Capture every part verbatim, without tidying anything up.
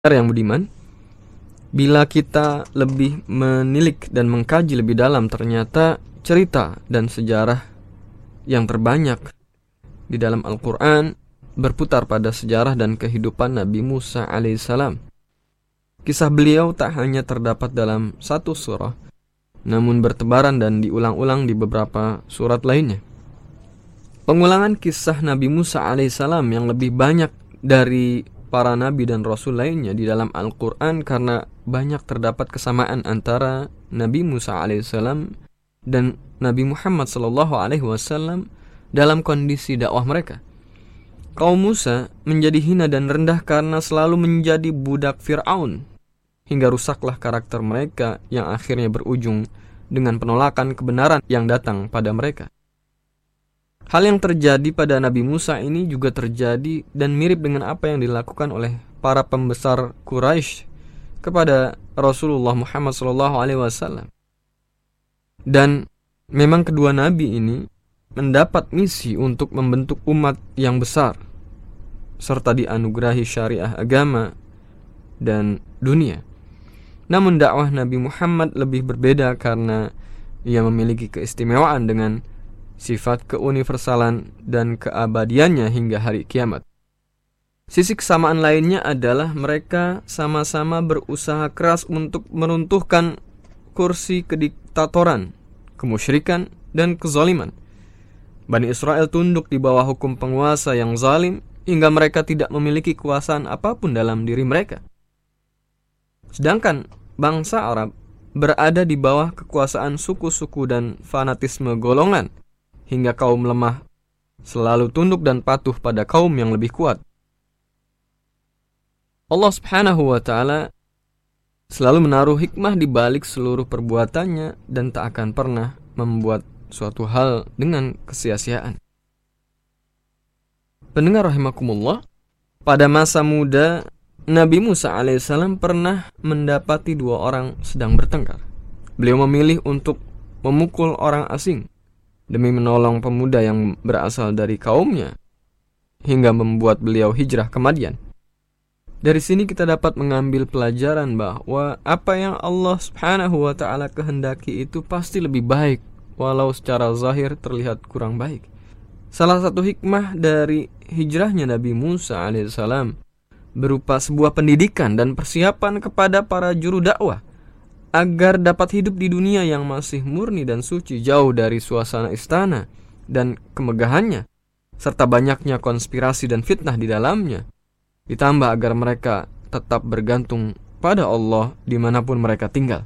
Yang budiman, bila kita lebih menilik dan mengkaji lebih dalam, ternyata cerita dan sejarah yang terbanyak di dalam Al-Quran berputar pada sejarah dan kehidupan Nabi Musa alaihissalam. Kisah beliau tak hanya terdapat dalam satu surah, namun bertebaran dan diulang-ulang di beberapa surat lainnya. Pengulangan kisah Nabi Musa alaihissalam yang lebih banyak dari para nabi dan rasul lainnya di dalam Al-Quran karena banyak terdapat kesamaan antara Nabi Musa alaihissalam dan Nabi Muhammad sallallahu alaihi wasallam dalam kondisi dakwah mereka. Kaum Musa menjadi hina dan rendah karena selalu menjadi budak Fir'aun, hingga rusaklah karakter mereka yang akhirnya berujung dengan penolakan kebenaran yang datang pada mereka. Hal yang terjadi pada Nabi Musa ini juga terjadi dan mirip dengan apa yang dilakukan oleh para pembesar Quraisy kepada Rasulullah Muhammad sallallahu alaihi wasallam. Dan memang kedua nabi ini mendapat misi untuk membentuk umat yang besar serta dianugerahi syariah agama dan dunia. Namun dakwah Nabi Muhammad lebih berbeda karena ia memiliki keistimewaan dengan sifat keuniversalan dan keabadiannya hingga hari kiamat. Sisi kesamaan lainnya adalah mereka sama-sama berusaha keras untuk meruntuhkan kursi kediktatoran, kemusyrikan, dan kezaliman. Bani Israel tunduk di bawah hukum penguasa yang zalim hingga mereka tidak memiliki kekuasaan apapun dalam diri mereka. Sedangkan bangsa Arab berada di bawah kekuasaan suku-suku dan fanatisme golongan, hingga kaum lemah selalu tunduk dan patuh pada kaum yang lebih kuat. Allah subhanahu wa ta'ala selalu menaruh hikmah di balik seluruh perbuatannya dan tak akan pernah membuat suatu hal dengan kesia-siaan. Pendengar rahimakumullah, pada masa muda Nabi Musa alaihissalam pernah mendapati dua orang sedang bertengkar. Beliau memilih untuk memukul orang asing demi menolong pemuda yang berasal dari kaumnya, hingga membuat beliau hijrah ke Madian. Dari sini kita dapat mengambil pelajaran bahwa apa yang Allah subhanahu wa ta'ala kehendaki itu pasti lebih baik, walau secara zahir terlihat kurang baik. Salah satu hikmah dari hijrahnya Nabi Musa alaihissalam berupa sebuah pendidikan dan persiapan kepada para juru dakwah agar dapat hidup di dunia yang masih murni dan suci, jauh dari suasana istana dan kemegahannya, serta banyaknya konspirasi dan fitnah di dalamnya. Ditambah agar mereka tetap bergantung pada Allah dimanapun mereka tinggal.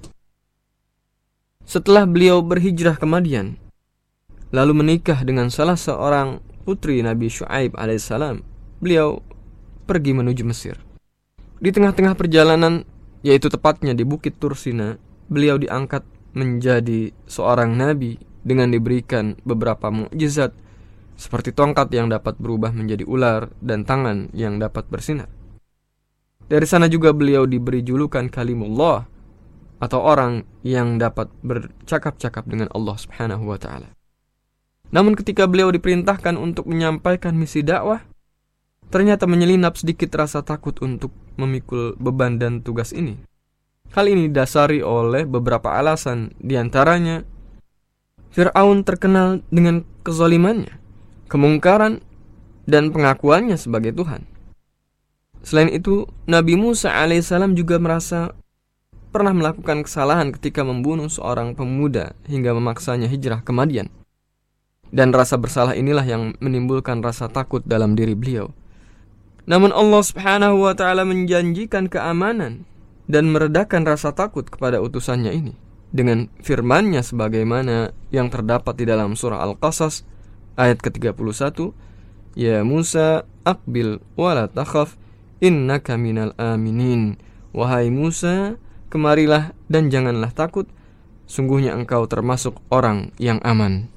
Setelah beliau berhijrah ke Madian, lalu menikah dengan salah seorang putri Nabi Syuaib alaihissalam, beliau pergi menuju Mesir. Di tengah-tengah perjalanan, yaitu tepatnya di Bukit Tursina, beliau diangkat menjadi seorang nabi dengan diberikan beberapa mukjizat seperti tongkat yang dapat berubah menjadi ular dan tangan yang dapat bersinar. Dari sana juga beliau diberi julukan Kalimullah, atau orang yang dapat bercakap-cakap dengan Allah subhanahu wa ta'ala. Namun ketika beliau diperintahkan untuk menyampaikan misi dakwah, ternyata menyelinap sedikit rasa takut untuk memikul beban dan tugas ini. Hal ini didasari oleh beberapa alasan, diantaranya Fir'aun terkenal dengan kezalimannya, kemungkaran, dan pengakuannya sebagai Tuhan. Selain itu, Nabi Musa alaihissalam juga merasa pernah melakukan kesalahan ketika membunuh seorang pemuda hingga memaksanya hijrah ke Madian. Dan rasa bersalah inilah yang menimbulkan rasa takut dalam diri beliau. Namun Allah subhanahu wa ta'ala menjanjikan keamanan dan meredakan rasa takut kepada utusannya ini dengan firman-Nya sebagaimana yang terdapat di dalam surah Al-Qasas ayat ke tiga puluh satu, Ya Musa aqbil wala takhaf innaka minal aminin. Wahai Musa, kemarilah dan janganlah takut, sungguhnya engkau termasuk orang yang aman.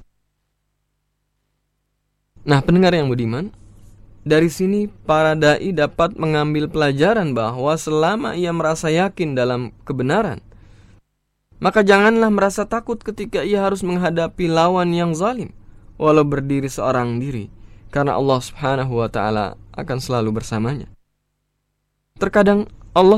Nah, pendengar yang budiman, dari sini para dai dapat mengambil pelajaran bahwa selama ia merasa yakin dalam kebenaran, maka janganlah merasa takut ketika ia harus menghadapi lawan yang zalim, walau berdiri seorang diri, karena Allah subhanahu wa ta'ala akan selalu bersamanya. Terkadang